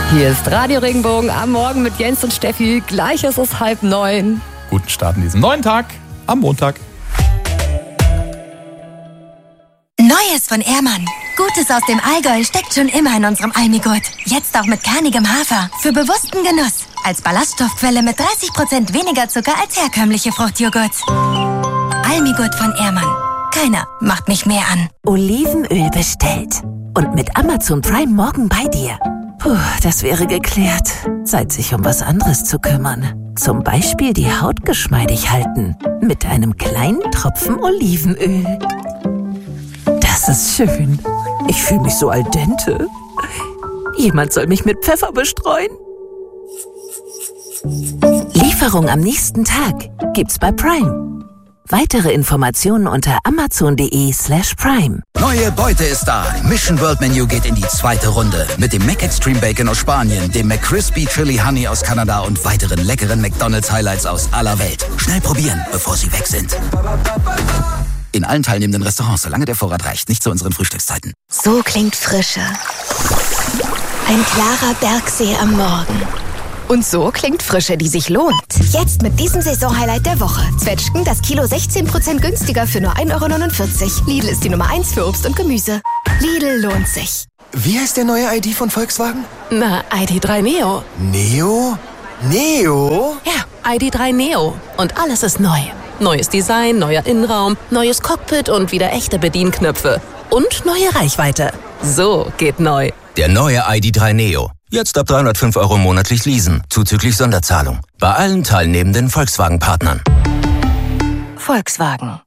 Hier ist Radio Regenbogen am Morgen mit Jens und Steffi. Gleich ist es 8:30. Guten Start in diesen neuen Tag am Montag. Neues von Ehrmann. Gutes aus dem Allgäu steckt schon immer in unserem Almigurt. Jetzt auch mit kernigem Hafer. Für bewussten Genuss. Als Ballaststoffquelle mit 30% weniger Zucker als herkömmliche Fruchtjoghurts. Almigurt von Ehrmann. Keiner macht mich mehr an. Olivenöl bestellt. Und mit Amazon Prime morgen bei dir. Puh, das wäre geklärt. Zeit, sich um was anderes zu kümmern. Zum Beispiel die Haut geschmeidig halten. Mit einem kleinen Tropfen Olivenöl. Das ist schön. Ich fühle mich so al dente. Jemand soll mich mit Pfeffer bestreuen. Lieferung am nächsten Tag gibt's bei Prime. Weitere Informationen unter amazon.de/prime. Neue Beute ist da. Mission World Menu geht in die zweite Runde. Mit dem Mac Extreme Bacon aus Spanien, dem McCrispy Chili Honey aus Kanada und weiteren leckeren McDonald's Highlights aus aller Welt. Schnell probieren, bevor sie weg sind. In allen teilnehmenden Restaurants, solange der Vorrat reicht. Nicht zu unseren Frühstückszeiten. So klingt Frische. Ein klarer Bergsee am Morgen. Und so klingt Frische, die sich lohnt. Jetzt mit diesem Saisonhighlight der Woche. Zwetschgen, das Kilo 16% günstiger für nur 1,49 €. Lidl ist die Nummer 1 für Obst und Gemüse. Lidl lohnt sich. Wie heißt der neue ID von Volkswagen? Na, ID.3 Neo. Neo? Neo? Ja, ID.3 Neo. Und alles ist neu. Neues Design, neuer Innenraum, neues Cockpit und wieder echte Bedienknöpfe. Und neue Reichweite. So geht neu. Der neue ID.3 Neo. Jetzt ab 305 € monatlich leasen, zuzüglich Sonderzahlung. Bei allen teilnehmenden Volkswagen-Partnern. Volkswagen.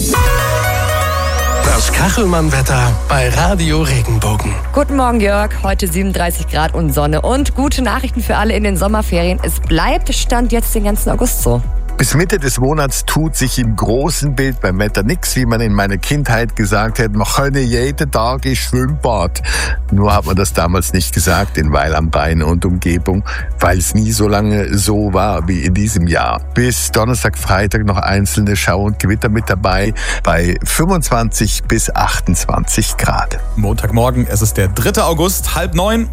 Das Kachelmann-Wetter bei Radio Regenbogen. Guten Morgen, Jörg. Heute 37 Grad und Sonne. Und gute Nachrichten für alle in den Sommerferien. Es bleibt Stand jetzt den ganzen August so. Bis Mitte des Monats tut sich im großen Bild beim Wetter nichts, wie man in meiner Kindheit gesagt hat, man könne jeden Tag ins Schwimmbad. Nur hat man das damals nicht gesagt in Weil am Rhein und Umgebung, weil es nie so lange so war wie in diesem Jahr. Bis Donnerstag, Freitag noch einzelne Schau- und Gewitter mit dabei bei 25 bis 28 Grad. Montagmorgen, es ist der 3. August, 8:30.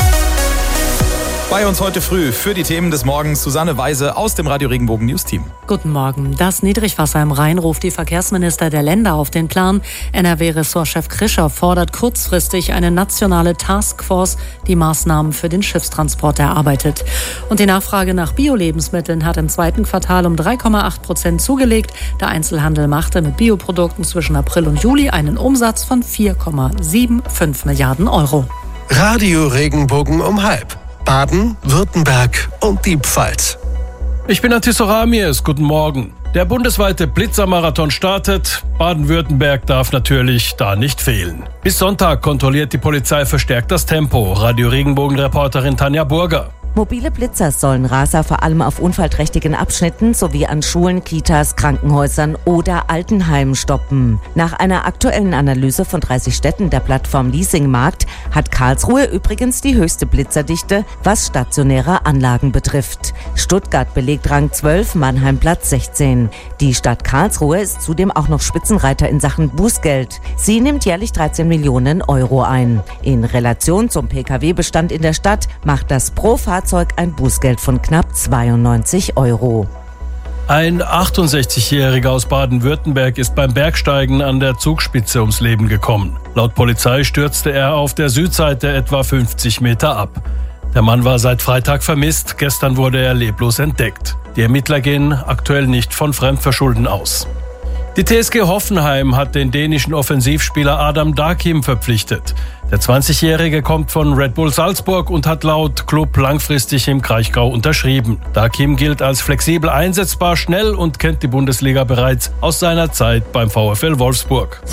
Bei uns heute früh für die Themen des Morgens Susanne Weise aus dem Radio Regenbogen News Team. Guten Morgen. Das Niedrigwasser im Rhein ruft die Verkehrsminister der Länder auf den Plan. NRW-Ressortchef Krischer fordert kurzfristig eine nationale Taskforce, die Maßnahmen für den Schiffstransport erarbeitet. Und die Nachfrage nach Bio-Lebensmitteln hat im zweiten Quartal um 3,8% zugelegt. Der Einzelhandel machte mit Bioprodukten zwischen April und Juli einen Umsatz von 4,75 Milliarden €. Radio Regenbogen um 12:30. Baden, Württemberg und die Pfalz. Ich bin Atis Ramirez, guten Morgen. Der bundesweite Blitzermarathon startet. Baden-Württemberg darf natürlich da nicht fehlen. Bis Sonntag kontrolliert die Polizei verstärkt das Tempo. Radio Regenbogen-Reporterin Tanja Burger. Mobile Blitzer sollen Raser vor allem auf unfallträchtigen Abschnitten sowie an Schulen, Kitas, Krankenhäusern oder Altenheimen stoppen. Nach einer aktuellen Analyse von 30 Städten der Plattform Leasingmarkt hat Karlsruhe übrigens die höchste Blitzerdichte, was stationäre Anlagen betrifft. Stuttgart belegt Rang 12, Mannheim Platz 16. Die Stadt Karlsruhe ist zudem auch noch Spitzenreiter in Sachen Bußgeld. Sie nimmt jährlich 13 Millionen € ein. In Relation zum Pkw-Bestand in der Stadt macht das pro Fahrzeug ein Bußgeld von knapp 92 €. Ein 68-Jähriger aus Baden-Württemberg ist beim Bergsteigen an der Zugspitze ums Leben gekommen. Laut Polizei stürzte er auf der Südseite etwa 50 Meter ab. Der Mann war seit Freitag vermisst, gestern wurde er leblos entdeckt. Die Ermittler gehen aktuell nicht von Fremdverschulden aus. Die TSG Hoffenheim hat den dänischen Offensivspieler Adam Dakim verpflichtet. Der 20-Jährige kommt von Red Bull Salzburg und hat laut Club langfristig im Kraichgau unterschrieben. Dakim gilt als flexibel einsetzbar, schnell und kennt die Bundesliga bereits aus seiner Zeit beim VfL Wolfsburg.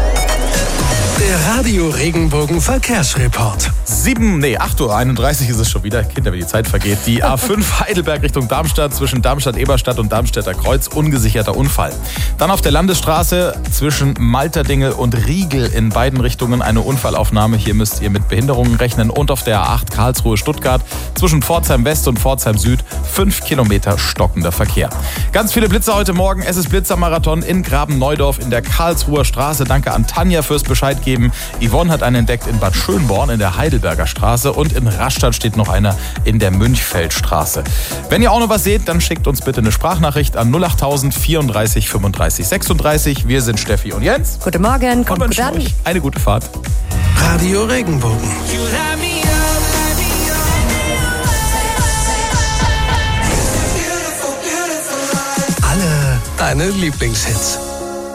Der Radio Regenbogen Verkehrsreport. 8:31 Uhr ist es schon wieder. Kinder, wie die Zeit vergeht. Die A5 Heidelberg Richtung Darmstadt, zwischen Darmstadt-Eberstadt und Darmstädter Kreuz, ungesicherter Unfall. Dann auf der Landesstraße zwischen Malterdingel und Riegel in beiden Richtungen eine Unfallaufnahme. Hier müsst ihr mit Behinderungen rechnen. Und auf der A8 Karlsruhe-Stuttgart zwischen Pforzheim West und Pforzheim Süd 5 Kilometer stockender Verkehr. Ganz viele Blitzer heute Morgen. Es ist Blitzermarathon in Graben-Neudorf in der Karlsruher Straße. Danke an Tanja fürs Bescheid geben. Yvonne hat einen entdeckt in Bad Schönborn in der Heidelberg Heidelberger Straße und in Rastatt steht noch einer in der Münchfeldstraße. Wenn ihr auch noch was seht, dann schickt uns bitte eine Sprachnachricht an 08000 34 35 36. Wir sind Steffi und Jens. Guten Morgen, Und kommt gut wünschen an. euch eine gute Fahrt. Radio Regenbogen. Alle deine Lieblingshits.